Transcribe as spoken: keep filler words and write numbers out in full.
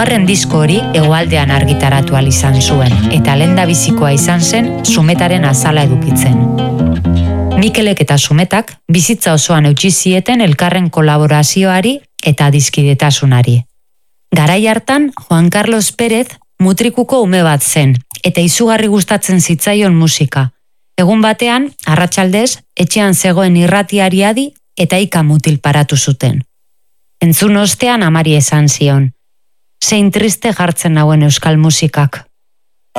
Laugarren disko hori hegoaldean argitaratu ahal izan zuen, eta lehendabizikoa izan zen Sumetaren azala edukitzen. Mikelek eta Sumetak bizitza osoan eutsi zieten elkarren kolaborazioari eta dizkidetasunari. Garai hartan, Juan Carlos Pérez mutrikuko ume bat zen, eta izugarri gustatzen zitzaion musika. Egun batean, arratsaldez, etxean zegoen irratiari adi eta ika mutil paratu zuten. Entzun ostean amari esan zion. Zein triste jartzen nauen euskal musikak.